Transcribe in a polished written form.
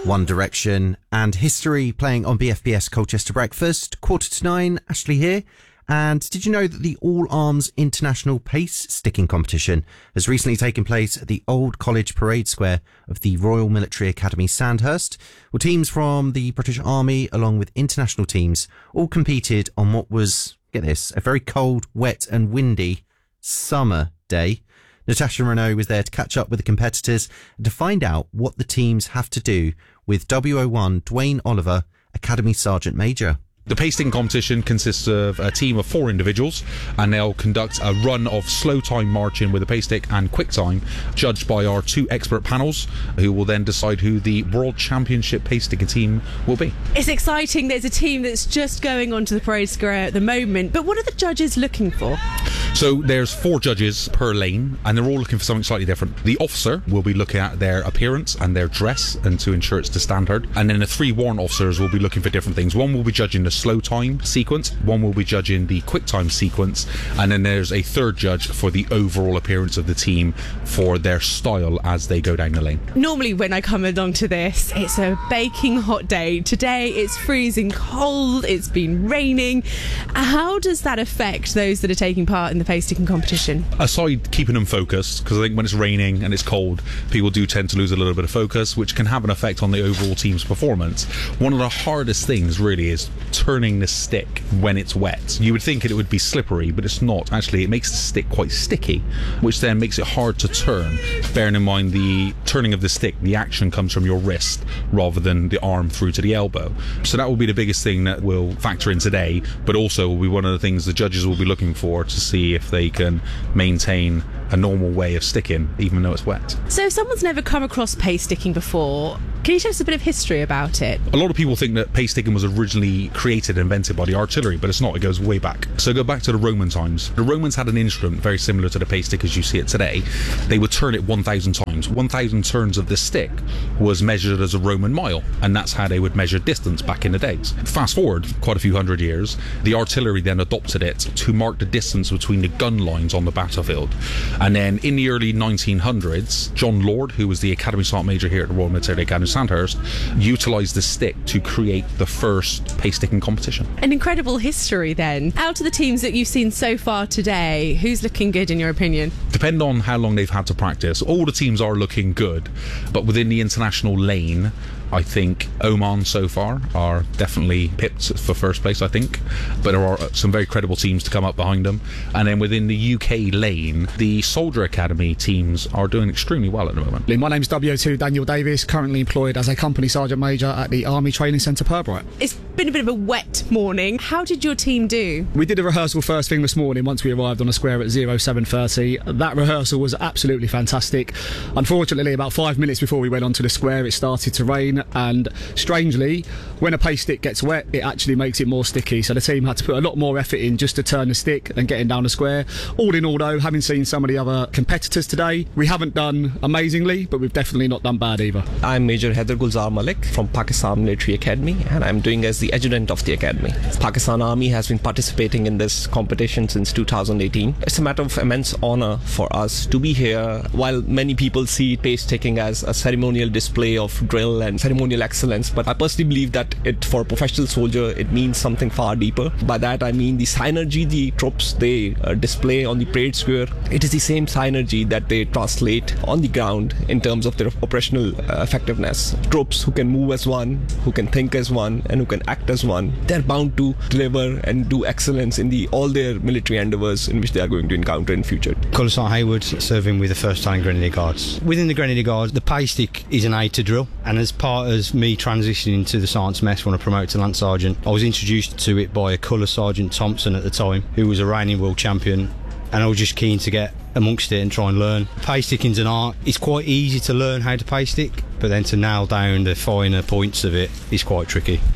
One Direction and History playing on BFBS Colchester Breakfast. 8:45, Ashley here. And did you know that the All Arms International Pace Sticking Competition has recently taken place at the Old College Parade Square of the Royal Military Academy Sandhurst? Well, teams from the British Army along with international teams all competed on what was, get this, a very cold, wet and windy summer day. Natasha Renault was there to catch up with the competitors and to find out what the teams have to do with WO1 Dwayne Oliver, Academy Sergeant Major. The pace sticking competition consists of a team of 4 individuals, and they'll conduct a run of slow time marching with a pace stick and quick time, judged by our 2 expert panels, who will then decide who the World Championship pace sticking team will be. It's exciting. There's a team that's just going onto the parade square at the moment, but what are the judges looking for? So there's 4 judges per lane, and they're all looking for something slightly different. The officer will be looking at their appearance and their dress, and to ensure it's to standard. And then the 3 warrant officers will be looking for different things. One will be judging the slow time sequence, one will be judging the quick time sequence, and then there's a 3rd judge for the overall appearance of the team for their style as they go down the lane. Normally when I come along to this, it's a baking hot day. Today it's freezing cold, it's been raining. How does that affect those that are taking part in the pace sticking competition? Aside keeping them focused, because I think when it's raining and it's cold, people do tend to lose a little bit of focus, which can have an effect on the overall team's performance. One of the hardest things really is turning the stick when it's wet. You would think it would be slippery, but it's not. Actually, it makes the stick quite sticky, which then makes it hard to turn. Bearing in mind the turning of the stick, the action comes from your wrist rather than the arm through to the elbow. So that will be the biggest thing that will factor in today, but also will be one of the things the judges will be looking for to see if they can maintain a normal way of sticking even though it's wet. So if someone's never come across pace sticking before, can you tell us a bit of history about it? A lot of people think that pace sticking was originally created and invented by the artillery, but it's not. It goes way back. So go back to the Roman times. The Romans had an instrument very similar to the pace stick as you see it today. They would turn it 1,000 times. 1,000 turns of the stick was measured as a Roman mile, and that's how they would measure distance back in the days. Fast forward quite a few hundred years, the artillery then adopted it to mark the distance between the gun lines on the battlefield. And then in the early 1900s, John Lord, who was the Academy Sergeant Major here at the Royal Military Academy Sandhurst, utilised the stick to create the first pace sticking competition. An incredible history then. Out of the teams that you've seen so far today, who's looking good in your opinion? Depending on how long they've had to practice, all the teams are looking good, but within the international lane, I think Oman so far are definitely pipped for first place, I think, but there are some very credible teams to come up behind them. And then within the UK lane, the Soldier Academy teams are doing extremely well at the moment. My name's WO2 Daniel Davis, currently employed as a Company Sergeant Major at the Army Training Centre Purbright. It's been a bit of a wet morning. How did your team do? We did a rehearsal first thing this morning once we arrived on the square at 07:30. That rehearsal was absolutely fantastic. Unfortunately, about 5 minutes before we went onto the square, it started to rain, and strangely, when a pace stick gets wet, it actually makes it more sticky. So the team had to put a lot more effort in just to turn the stick and getting down the square. All in all, though, having seen some of the other competitors today, we haven't done amazingly, but we've definitely not done bad either. I'm Major Haider Gulzar Malik from Pakistan Military Academy, and I'm doing as the adjutant of the academy. Pakistan Army has been participating in this competition since 2018. It's a matter of immense honor for us to be here. While many people see pace sticking as a ceremonial display of drill and ceremonial excellence, but I personally believe that for a professional soldier, it means something far deeper. By that I mean the synergy the troops they display on the parade square. It is the same synergy that they translate on the ground in terms of their operational effectiveness. Troops who can move as one, who can think as one, and who can act as one, they're bound to deliver and do excellence in all their military endeavours in which they are going to encounter in future. Colour Sergeant Hayward, serving with the 1st Line Grenadier Guards. Within the Grenadier Guards, the pace stick is an aid to drill, and as part of me transitioning to the Sergeant's Mess when I promoted to Lance Sergeant, I was introduced to it by a Colour Sergeant Thompson at the time, who was a reigning world champion, and I was just keen to get amongst it and try and learn. Pace sticking's an art. It's quite easy to learn how to pace stick, but then to nail down the finer points of it is quite tricky.